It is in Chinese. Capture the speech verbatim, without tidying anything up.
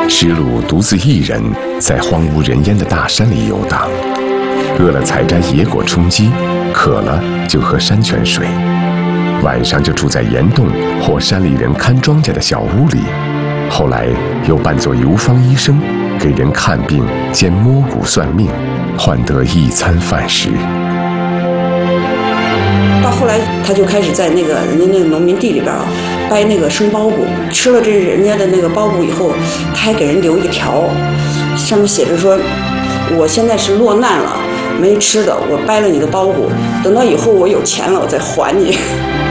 石鲁独自一人在荒无人烟的大山里游荡，饿了采摘野果充饥，渴了就喝山泉水，晚上就住在岩洞或山里人看庄稼的小屋里，后来又扮作游方医生，给人看病兼摸骨算命，换得一餐饭食。 到后来他就开始在那个人家那个农民地里边啊掰那个生苞谷，吃了这人家的那个苞谷以后，他还给人留一个条，上面写着说，我现在是落难了，没吃的，我掰了你的苞谷，等到以后我有钱了我再还你。